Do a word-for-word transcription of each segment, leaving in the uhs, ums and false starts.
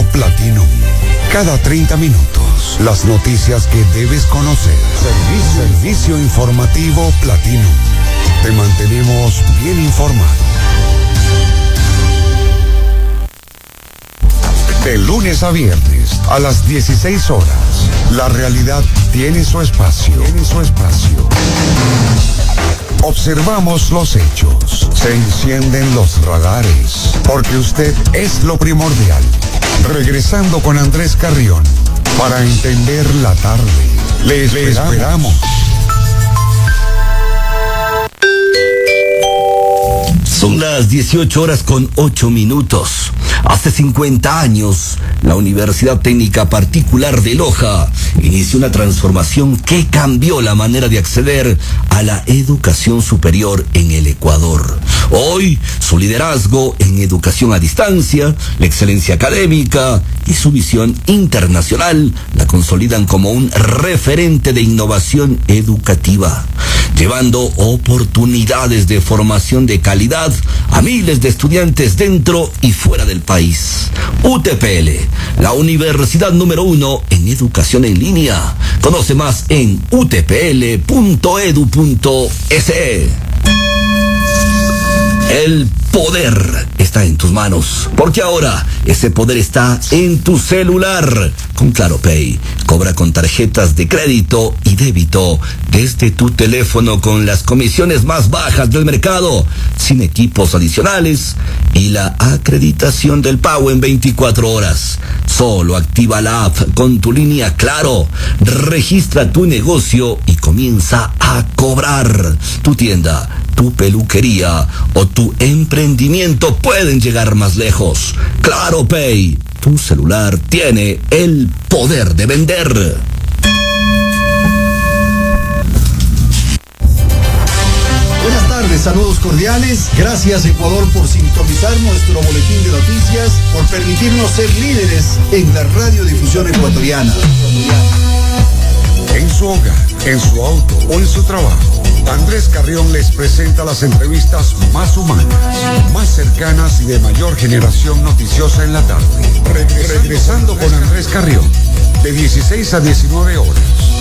Platinum. Cada treinta minutos, las noticias que debes conocer. Servicio, Servicio Informativo Platinum. Te mantenemos bien informado. De lunes a viernes, a las dieciséis horas, la realidad tiene su espacio. Tiene su espacio. Observamos los hechos, se encienden los radares, porque usted es lo primordial. Regresando con Andrés Carrión, para entender la tarde. Le esperamos. Le esperamos. Son las dieciocho horas con ocho minutos. Hace cincuenta años, la Universidad Técnica Particular de Loja inició una transformación que cambió la manera de acceder a la educación superior en el Ecuador. Hoy, su liderazgo en educación a distancia, la excelencia académica y su visión internacional la consolidan como un referente de innovación educativa, llevando oportunidades de formación de calidad a miles de estudiantes dentro y fuera del país. U T P L, la universidad número uno en educación en línea. Conoce más en u t p l punto e d u punto es e. El poder está en tus manos, porque ahora ese poder está en tu celular. Con Claro Pay, cobra con tarjetas de crédito y débito desde tu teléfono con las comisiones más bajas del mercado, sin equipos adicionales y la acreditación del pago en veinticuatro horas. Solo activa la app con tu línea Claro, registra tu negocio y comienza a cobrar. Tu tienda, tu peluquería o tu emprendimiento pueden llegar más lejos. Claro Pay, tu celular tiene el poder de vender. Buenas tardes, saludos cordiales. Gracias, Ecuador, por sintonizar nuestro boletín de noticias, por permitirnos ser líderes en la radiodifusión ecuatoriana. En su hogar, en su auto o en su trabajo, Andrés Carrión les presenta las entrevistas más humanas, más cercanas y de mayor generación noticiosa en la tarde. Regresando, Regresando con Andrés Carrión, de dieciséis a diecinueve horas.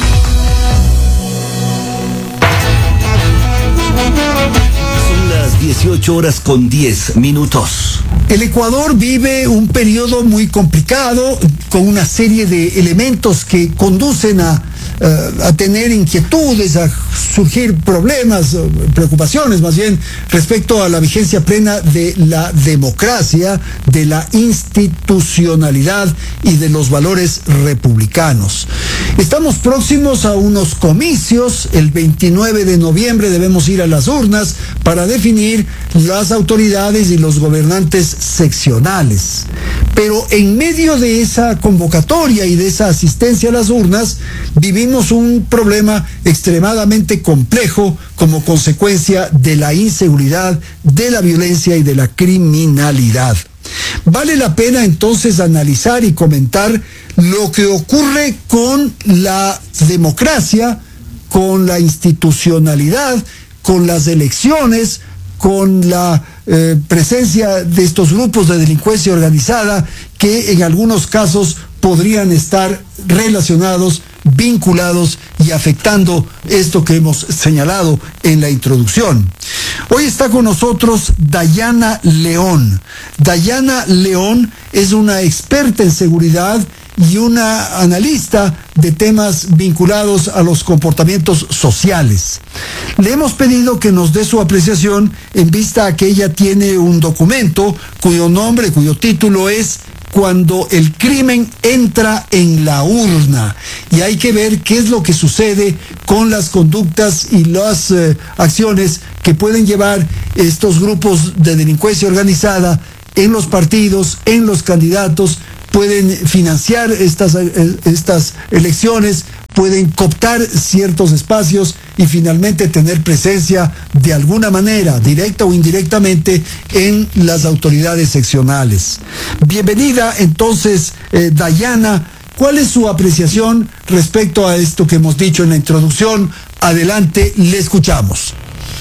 Son las dieciocho horas con diez minutos. El Ecuador vive un periodo muy complicado, con una serie de elementos que conducen a Uh, a tener inquietudes, a surgir problemas, uh, preocupaciones más bien, respecto a la vigencia plena de la democracia, de la institucionalidad y de los valores republicanos. Estamos próximos a unos comicios. El veintinueve de noviembre debemos ir a las urnas para definir las autoridades y los gobernantes seccionales. Pero en medio de esa convocatoria y de esa asistencia a las urnas, vivimos un problema extremadamente complejo como consecuencia de la inseguridad, de la violencia y de la criminalidad. Vale la pena entonces analizar y comentar lo que ocurre con la democracia, con la institucionalidad, con las elecciones, con la eh, presencia de estos grupos de delincuencia organizada que en algunos casos podrían estar relacionados, vinculados y afectando esto que hemos señalado en la introducción. Hoy está con nosotros Dayana León. Dayana León es una experta en seguridad y una analista de temas vinculados a los comportamientos sociales. Le hemos pedido que nos dé su apreciación en vista a que ella tiene un documento cuyo nombre, cuyo título es Cuando el crimen entra en la urna, y hay que ver qué es lo que sucede con las conductas y las eh, acciones que pueden llevar estos grupos de delincuencia organizada en los partidos, en los candidatos, pueden financiar estas, estas elecciones, pueden cooptar ciertos espacios y finalmente tener presencia de alguna manera, directa o indirectamente, en las autoridades seccionales. Bienvenida entonces, eh, Dayana. ¿Cuál es su apreciación respecto a esto que hemos dicho en la introducción? Adelante, le escuchamos.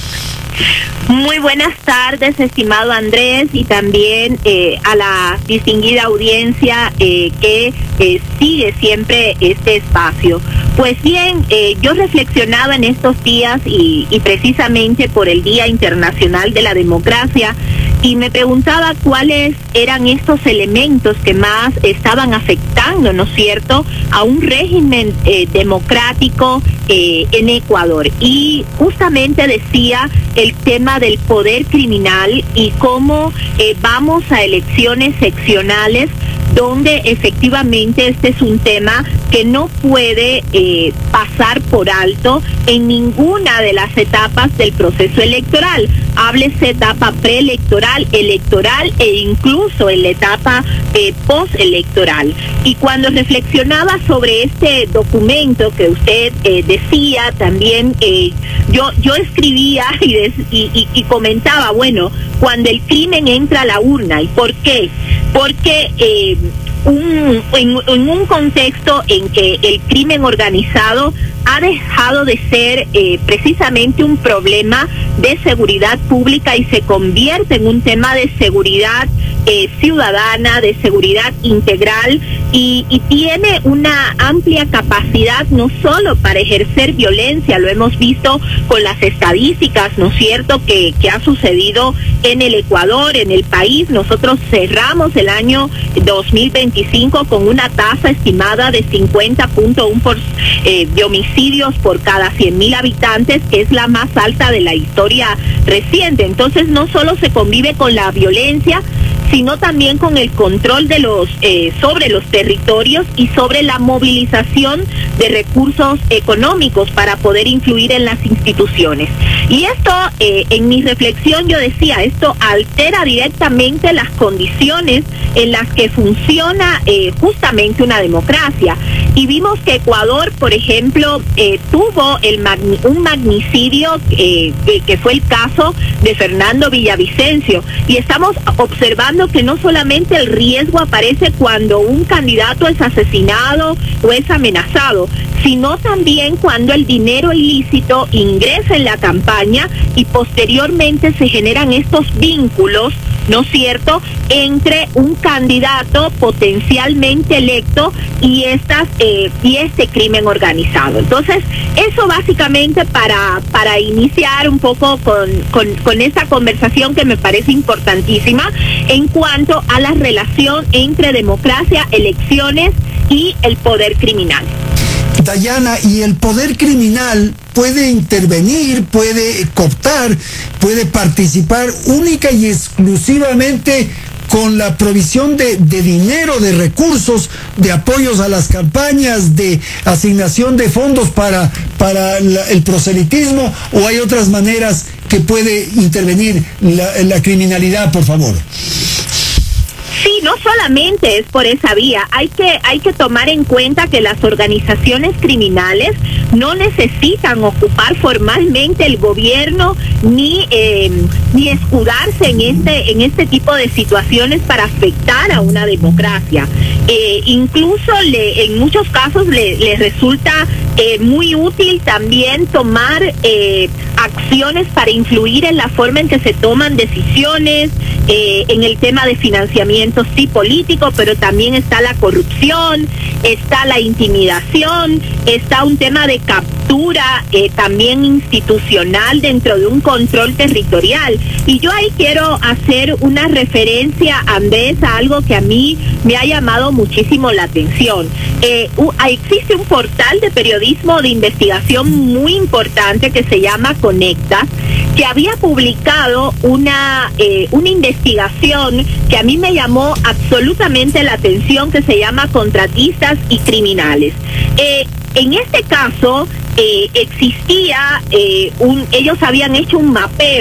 Muy buenas tardes, estimado Andrés, y también eh, a la distinguida audiencia eh, que eh, sigue siempre este espacio. Pues bien, eh, yo reflexionaba en estos días y, y precisamente por el Día Internacional de la Democracia, y me preguntaba cuáles eran estos elementos que más estaban afectando, ¿no es cierto?, a un régimen eh, democrático eh, en Ecuador. Y justamente decía el tema del poder criminal y cómo eh, vamos a elecciones seccionales donde efectivamente este es un tema que no puede eh, pasar por alto en ninguna de las etapas del proceso electoral. Háblese etapa preelectoral, electoral e incluso en la etapa eh, postelectoral. Y cuando reflexionaba sobre este documento que usted eh, decía, también eh, yo yo escribía y, des, y, y, y comentaba, bueno, cuando el crimen entra a la urna. ¿Y por qué? Porque eh, un, en, en un contexto en que el crimen organizado ha dejado de ser eh, precisamente un problema de seguridad pública y se convierte en un tema de seguridad eh, ciudadana, de seguridad integral, y, y tiene una amplia capacidad no solo para ejercer violencia, lo hemos visto con las estadísticas, ¿no es cierto?, que, que ha sucedido en el Ecuador, en el país. Nosotros cerramos el año dos mil veinticinco con una tasa estimada de cincuenta punto uno por, eh, de homicidios por cada cien mil habitantes, que es la más alta de la historia reciente. Entonces no solo se convive con la violencia, sino también con el control de los eh, sobre los territorios y sobre la movilización de recursos económicos para poder influir en las instituciones. Y esto, eh, en mi reflexión yo decía, esto altera directamente las condiciones en las que funciona eh, justamente una democracia. Y vimos que Ecuador, por ejemplo, eh, tuvo el magni un magnicidio eh, que, que fue el caso de Fernando Villavicencio, y estamos observando que no solamente el riesgo aparece cuando un candidato es asesinado o es amenazado, sino también cuando el dinero ilícito ingresa en la campaña y posteriormente se generan estos vínculos, ¿no es cierto?, entre un candidato potencialmente electo y estas eh, y este crimen organizado. Entonces, eso básicamente para para iniciar un poco con, con, con esta conversación que me parece importantísima en cuanto a la relación entre democracia, elecciones y el poder criminal. Dayana, ¿y el poder criminal puede intervenir, puede cooptar, puede participar única y exclusivamente con la provisión de, de dinero, de recursos, de apoyos a las campañas, de asignación de fondos para, para la, el proselitismo, o hay otras maneras que puede intervenir la, la criminalidad, por favor? Sí, no solamente es por esa vía. Hay que hay que tomar en cuenta que las organizaciones criminales no necesitan ocupar formalmente el gobierno ni eh, ni escudarse en este en este tipo de situaciones para afectar a una democracia. Eh, incluso le, en muchos casos le, le resulta eh, muy útil también tomar eh, acciones para influir en la forma en que se toman decisiones, eh, en el tema de financiamiento sí político, pero también está la corrupción, está la intimidación, está un tema de captura eh, también institucional dentro de un control territorial. Y yo ahí quiero hacer una referencia, Andrés, a algo que a mí me ha llamado muchísimo la atención. Eh, uh, existe un portal de periodismo de investigación muy importante que se llama Conectas, que había publicado una, eh, una investigación que a mí me llamó absolutamente la atención, que se llama Contratistas y Criminales. Eh, en este caso, eh, existía, eh, un, ellos habían hecho un mapeo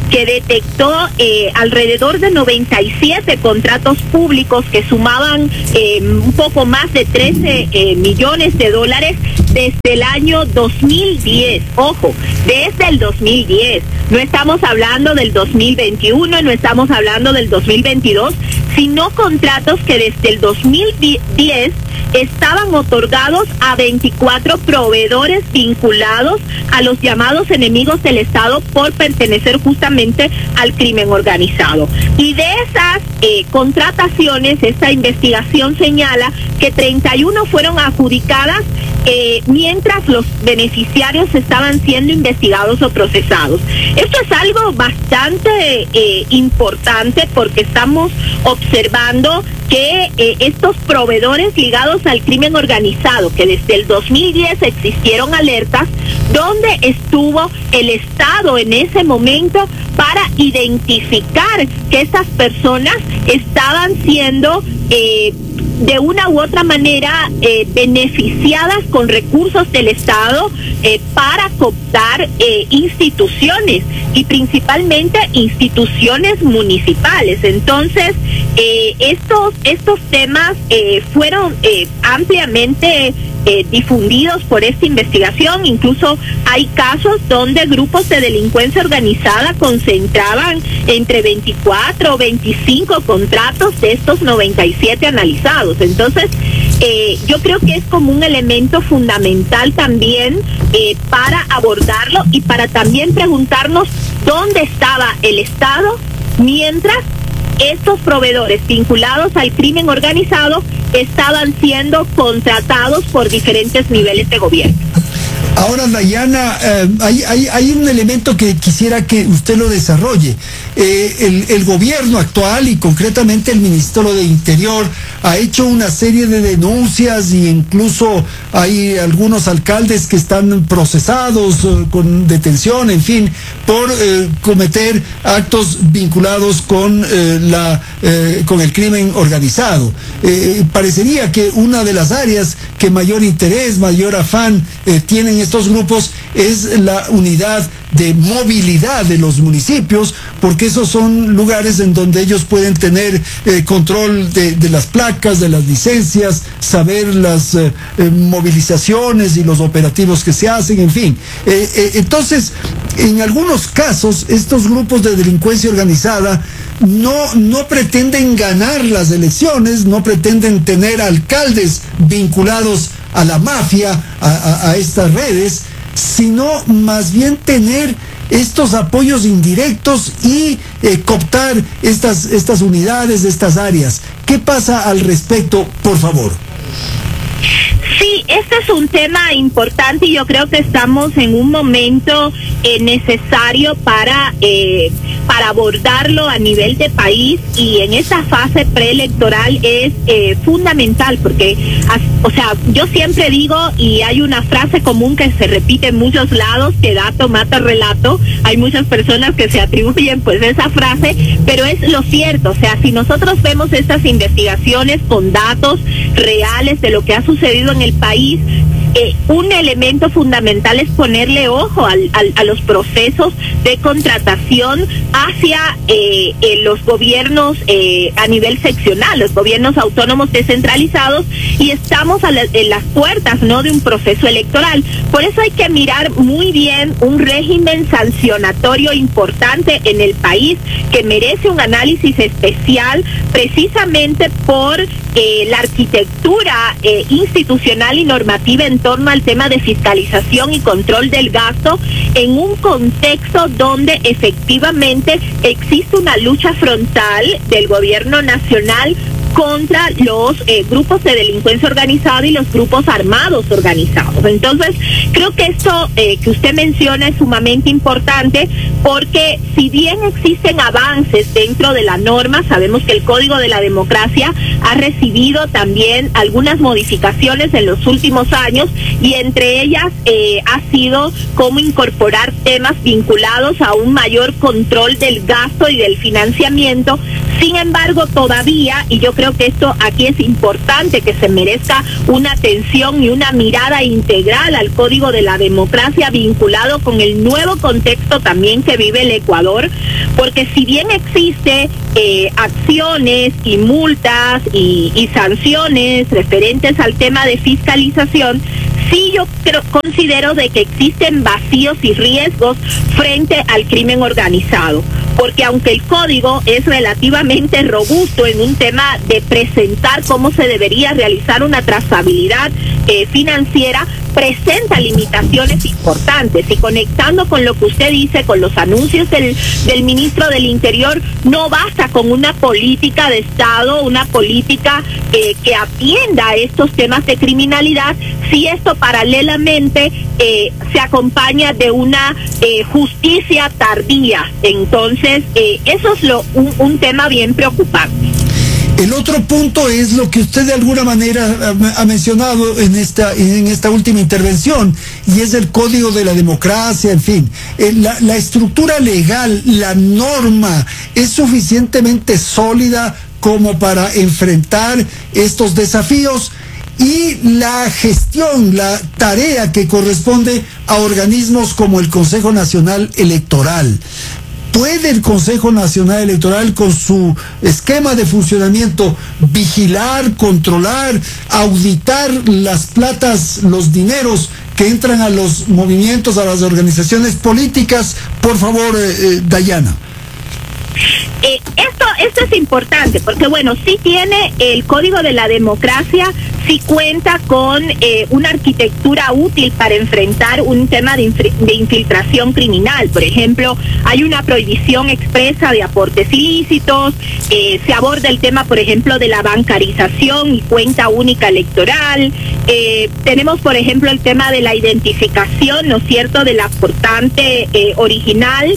que detectó eh, alrededor de noventa y siete contratos públicos que sumaban eh, un poco más de trece eh, millones de dólares desde el año dos mil diez. Ojo, desde el dos mil diez. No estamos hablando del dos mil veintiuno, no estamos hablando del dos mil veintidós, sino contratos que desde el dos mil diez estaban otorgados a veinticuatro proveedores vinculados a los llamados enemigos del Estado por pertenecer justamente al crimen organizado. Y de esas eh, contrataciones, esta investigación señala que treinta y uno fueron adjudicadas eh, mientras los beneficiarios estaban siendo investigados o procesados. Esto es algo bastante eh, importante porque estamos observando que eh, estos proveedores ligados al crimen organizado, que desde el dos mil diez existieron alertas, donde estuvo el Estado en ese momento para identificar que estas personas estaban siendo eh, de una u otra manera eh, beneficiadas con recursos del Estado eh, para cooptar eh, instituciones y principalmente instituciones municipales. Entonces, eh, estos estos temas eh, fueron eh, ampliamente Eh, difundidos por esta investigación. Incluso hay casos donde grupos de delincuencia organizada concentraban entre veinticuatro o veinticinco contratos de estos noventa y siete analizados. Entonces, eh, yo creo que es como un elemento fundamental también eh, para abordarlo y para también preguntarnos dónde estaba el Estado mientras estos proveedores vinculados al crimen organizado estaban siendo contratados por diferentes niveles de gobierno. Ahora, Dayana, eh, hay, hay, hay un elemento que quisiera que usted lo desarrolle. Eh, el, el gobierno actual y concretamente el Ministerio de Interior ha hecho una serie de denuncias e incluso hay algunos alcaldes que están procesados eh, con detención, en fin, por eh, cometer actos vinculados con, eh, la, eh, con el crimen organizado. Eh, parecería que una de las áreas que mayor interés, mayor afán eh, tienen estos grupos es la unidad de movilidad de los municipios, porque esos son lugares en donde ellos pueden tener eh, control de, de las placas, de las licencias, saber las eh, eh, movilizaciones y los operativos que se hacen, en fin. Eh, eh, entonces, en algunos casos, estos grupos de delincuencia organizada no, no pretenden ganar las elecciones, no pretenden tener alcaldes vinculados a la mafia, a, a, a estas redes, sino más bien tener estos apoyos indirectos y eh, cooptar estas, estas unidades, estas áreas. ¿Qué pasa al respecto, por favor? Sí, este es un tema importante y yo creo que estamos en un momento eh, necesario para eh, para abordarlo a nivel de país, y en esa fase preelectoral es eh, fundamental porque, o sea, yo siempre digo, y hay una frase común que se repite en muchos lados, que dato mata relato. Hay muchas personas que se atribuyen pues esa frase, pero es lo cierto. O sea, si nosotros vemos estas investigaciones con datos reales de lo que ha sucedido en el país, Eh, un elemento fundamental es ponerle ojo al, al, a los procesos de contratación hacia eh, eh, los gobiernos eh, a nivel seccional, los gobiernos autónomos descentralizados, y estamos a la, en las puertas, ¿no?, de un proceso electoral. Por eso hay que mirar muy bien un régimen sancionatorio importante en el país que merece un análisis especial precisamente por eh, la arquitectura eh, institucional y normativa en torno al tema de fiscalización y control del gasto, en un contexto donde efectivamente existe una lucha frontal del gobierno nacional contra los eh, grupos de delincuencia organizada y los grupos armados organizados. Entonces, creo que esto eh, que usted menciona es sumamente importante, porque si bien existen avances dentro de la norma, sabemos que el Código de la Democracia ha recibido también algunas modificaciones en los últimos años, y entre ellas eh, ha sido cómo incorporar temas vinculados a un mayor control del gasto y del financiamiento. Sin embargo, todavía, y yo creo que esto aquí es importante que se merezca una atención y una mirada integral al Código de la Democracia vinculado con el nuevo contexto también que vive el Ecuador, porque si bien existe eh, acciones y multas y, y sanciones referentes al tema de fiscalización, sí yo creo, considero de que existen vacíos y riesgos frente al crimen organizado, porque aunque el código es relativamente robusto en un tema de presentar cómo se debería realizar una trazabilidad eh, financiera, presenta limitaciones importantes, y conectando con lo que usted dice, con los anuncios del, del ministro del Interior, no basta con una política de Estado, una política eh, que atienda a estos temas de criminalidad, si esto paralelamente eh, se acompaña de una eh, justicia tardía. Entonces, eh, eso es lo, un, un tema bien preocupante. El otro punto es lo que usted de alguna manera ha mencionado en esta, en esta última intervención, y es el Código de la Democracia, en fin. La, la estructura legal, la norma, es suficientemente sólida como para enfrentar estos desafíos, y la gestión, la tarea que corresponde a organismos como el Consejo Nacional Electoral. ¿Puede el Consejo Nacional Electoral, con su esquema de funcionamiento, vigilar, controlar, auditar las platas, los dineros que entran a los movimientos, a las organizaciones políticas? Por favor, eh, eh, Dayana. Eh, esto, esto es importante, porque bueno, sí tiene el Código de la Democracia, sí cuenta con eh, una arquitectura útil para enfrentar un tema de, de infiltración criminal. Por ejemplo, hay una prohibición expresa de aportes ilícitos, eh, se aborda el tema, por ejemplo, de la bancarización y cuenta única electoral, eh, tenemos, por ejemplo, el tema de la identificación, ¿no es cierto?, del aportante eh, original,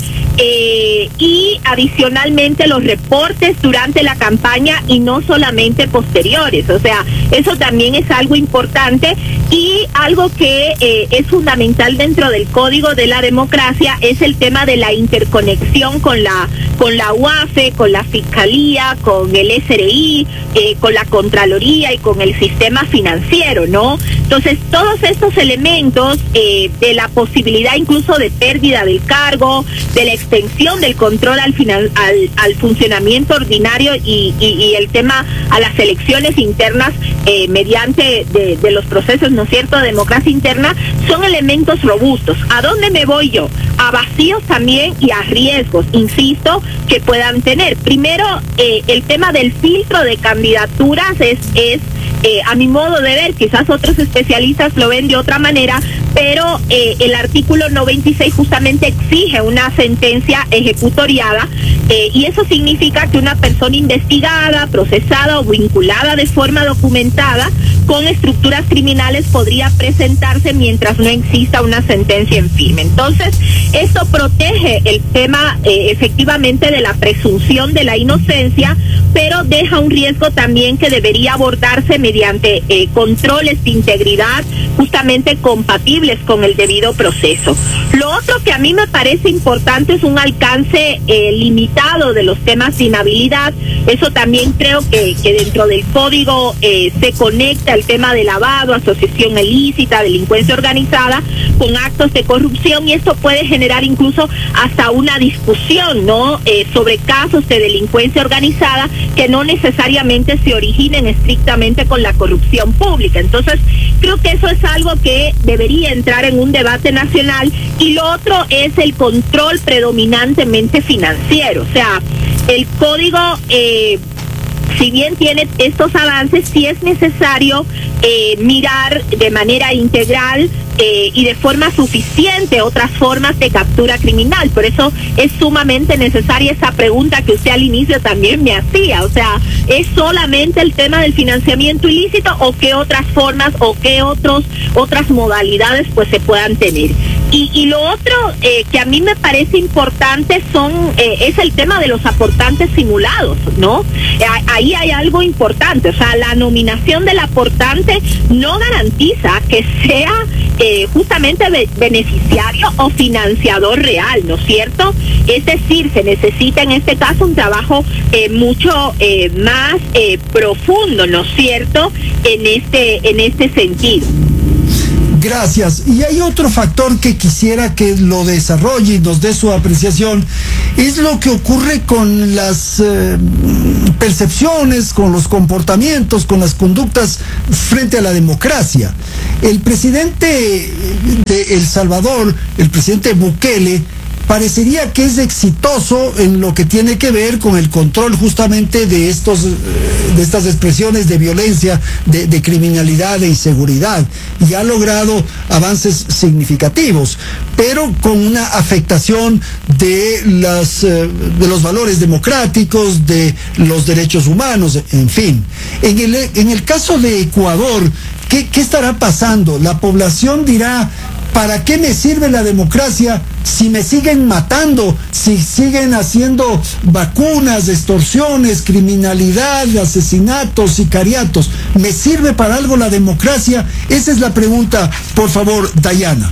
eh, y adicionalmente los reportes durante la campaña y no solamente posteriores. O sea, eso también es algo importante, y algo que eh, es fundamental dentro del Código de la Democracia es el tema de la interconexión con la con la U A F E, con la Fiscalía, con el S R I, eh, con la Contraloría y con el sistema financiero, ¿no? Entonces, todos estos elementos eh, de la posibilidad incluso de pérdida del cargo, de la extensión del control al final al, al funcionamiento ordinario y, y, y el tema a las elecciones internas eh, mediante de, de los procesos, ¿no es cierto?, de democracia interna, son elementos robustos. ¿A dónde me voy yo? A vacíos también y a riesgos, insisto, que puedan tener. Primero, eh, el tema del filtro de candidaturas es, es eh, a mi modo de ver, quizás otros especialistas lo ven de otra manera, pero eh, el artículo noventa y seis justamente exige una sentencia ejecutoriada, eh, y eso significa que una persona investigada, procesada o vinculada de forma documentada con estructuras criminales podría presentarse mientras no exista una sentencia en firme. Entonces, esto protege el tema eh, efectivamente de la presunción de la inocencia, pero deja un riesgo también que debería abordarse mediante eh, controles de integridad justamente compatibles con el debido proceso. Lo otro que a mí me parece importante es un alcance eh, limitado de los temas de inhabilidad. Eso también creo que, que dentro del código eh, se conecta el tema de lavado, asociación ilícita, delincuencia organizada con actos de corrupción, y esto puede generar incluso hasta una discusión, ¿no?, eh, sobre casos de delincuencia organizada que no necesariamente se originen estrictamente con la corrupción pública. Entonces, creo que eso es algo que debería entrar en un debate nacional. Y lo otro es el control predominantemente financiero. O sea, el código, eh, si bien tiene estos avances, sí es necesario eh, mirar de manera integral eh, y de forma suficiente otras formas de captura criminal. Por eso es sumamente necesaria esa pregunta que usted al inicio también me hacía. O sea, ¿es solamente el tema del financiamiento ilícito o qué otras formas o qué otros otras modalidades pues se puedan tener? Y, y lo otro eh, que a mí me parece importante son eh, es el tema de los aportantes simulados, ¿no? Eh, ahí hay algo importante, o sea, la nominación del aportante no garantiza que sea eh, justamente be beneficiario o financiador real, ¿no es cierto? Es decir, se necesita en este caso un trabajo eh, mucho eh, más eh, profundo, ¿no es cierto?, en este, en este sentido. Gracias. Y hay otro factor que quisiera que lo desarrolle y nos dé su apreciación, es lo que ocurre con las eh, percepciones, con los comportamientos, con las conductas frente a la democracia. El presidente de El Salvador, el presidente Bukele, parecería que es exitoso en lo que tiene que ver con el control justamente de estos de estas expresiones de violencia, de, de criminalidad, de inseguridad, y ha logrado avances significativos, pero con una afectación de las de los valores democráticos, de los derechos humanos, en fin. En el en el caso de Ecuador, ¿qué, qué estará pasando? La población dirá: ¿para qué me sirve la democracia si me siguen matando, si siguen haciendo vacunas, extorsiones, criminalidad, asesinatos, sicariatos? ¿Me sirve para algo la democracia? Esa es la pregunta, por favor, Dayana.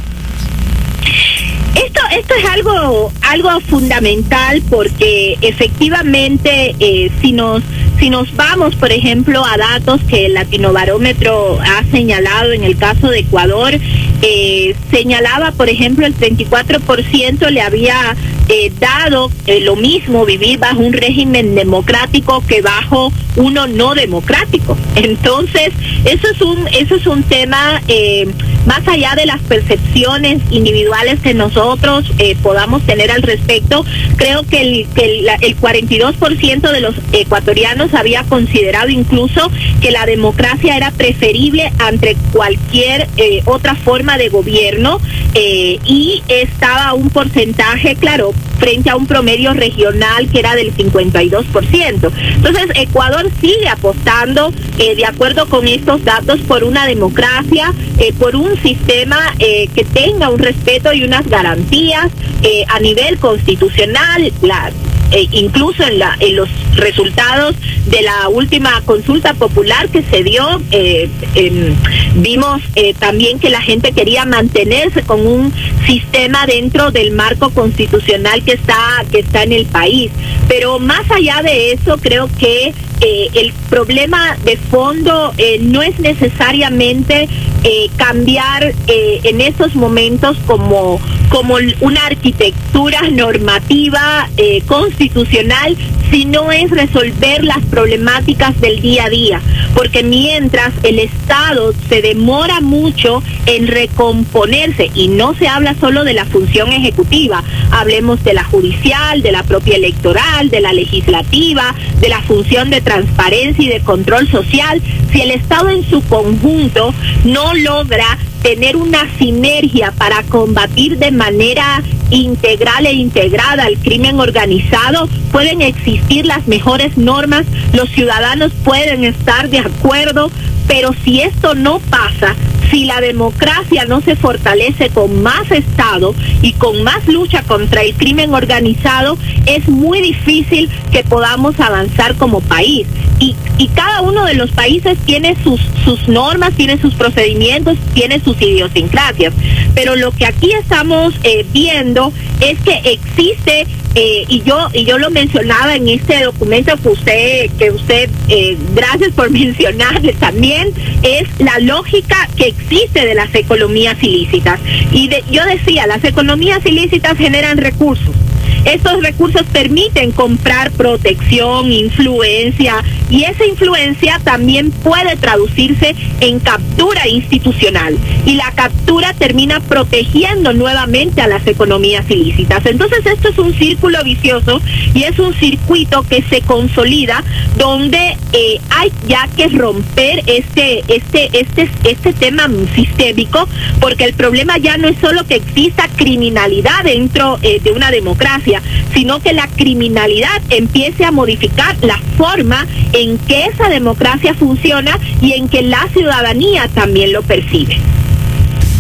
Esto, esto es algo, algo fundamental, porque efectivamente eh, si nos si nos vamos, por ejemplo, a datos que el Latinobarómetro ha señalado en el caso de Ecuador, eh, señalaba, por ejemplo, el treinta y cuatro por ciento le había eh, dado eh, lo mismo vivir bajo un régimen democrático que bajo uno no democrático. Entonces, eso es un, eso es un tema eh, más allá de las percepciones individuales que nosotros eh, podamos tener al respecto. Creo que el, que el, el cuarenta y dos por ciento de los ecuatorianos había considerado incluso que la democracia era preferible ante cualquier eh, otra forma de gobierno, eh, y estaba un porcentaje, claro, frente a un promedio regional que era del cincuenta y dos por ciento. Entonces, Ecuador sigue apostando, eh, de acuerdo con estos datos, por una democracia, eh, por un sistema eh, que tenga un respeto y unas garantías eh, a nivel constitucional. La Eh, incluso en, la, en los resultados de la última consulta popular que se dio, eh, eh, vimos eh, también que la gente quería mantenerse con un sistema dentro del marco constitucional que está, que está en el país. Pero más allá de eso, creo que eh, el problema de fondo eh, no es necesariamente eh, cambiar eh, en estos momentos como, como una arquitectura normativa eh, constitucional, sino es resolver las problemáticas del día a día, porque mientras el Estado se demora mucho en recomponerse, y no se habla solo de la función ejecutiva, hablemos de la judicial, de la propia electoral, de la legislativa, de la función de transparencia y de control social, si el Estado en su conjunto no logra tener una sinergia para combatir de manera integral e integrada al crimen organizado, pueden existir las mejores normas, los ciudadanos pueden estar de acuerdo, pero si esto no pasa, si la democracia no se fortalece con más Estado y con más lucha contra el crimen organizado, es muy difícil que podamos avanzar como país. Y, y cada uno de los países tiene sus, sus normas, tiene sus procedimientos, tiene sus idiosincrasias. Pero lo que aquí estamos eh, viendo es que existe, eh, y yo y yo lo mencionaba en este documento que usted, que usted eh, gracias por mencionarle también, es la lógica que existe de las economías ilícitas. Y de, yo decía, las economías ilícitas generan recursos. Estos recursos permiten comprar protección, influencia, y esa influencia también puede traducirse en captura institucional. Y la captura termina protegiendo nuevamente a las economías ilícitas. Entonces esto es un círculo vicioso y es un circuito que se consolida, donde eh, hay ya que romper este, este, este, este tema sistémico, porque el problema ya no es solo que exista criminalidad dentro eh, de una democracia, sino que la criminalidad empiece a modificar la forma en que esa democracia funciona y en que la ciudadanía también lo percibe.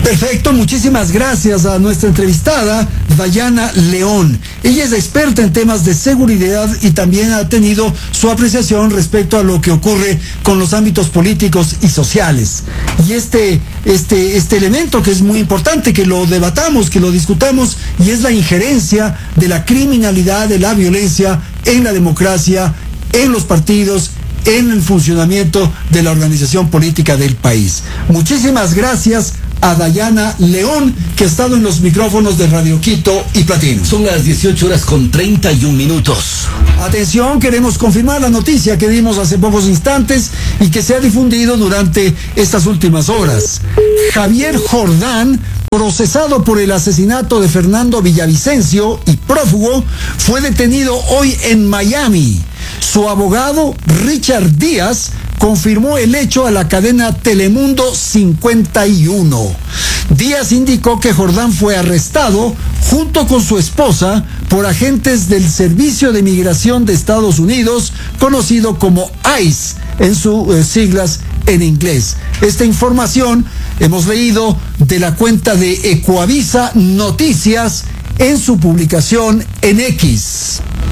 Perfecto, muchísimas gracias a nuestra entrevistada, Dayana León. Ella es experta en temas de seguridad y también ha tenido su apreciación respecto a lo que ocurre con los ámbitos políticos y sociales. Y este, este, este elemento que es muy importante, que lo debatamos, que lo discutamos, y es la injerencia de la criminalidad, de la violencia en la democracia, en los partidos, en el funcionamiento de la organización política del país. Muchísimas gracias a Dayana León, que ha estado en los micrófonos de Radio Quito y Platino. Son las dieciocho horas con treinta y un minutos. Atención, queremos confirmar la noticia que dimos hace pocos instantes y que se ha difundido durante estas últimas horas. Javier Jordán, procesado por el asesinato de Fernando Villavicencio y prófugo, fue detenido hoy en Miami. Su abogado, Richard Díaz, confirmó el hecho a la cadena Telemundo cincuenta y uno. Díaz indicó que Jordán fue arrestado junto con su esposa por agentes del Servicio de Migración de Estados Unidos, conocido como ICE en sus eh, siglas en inglés. Esta información hemos leído de la cuenta de Ecoavisa Noticias en su publicación en X.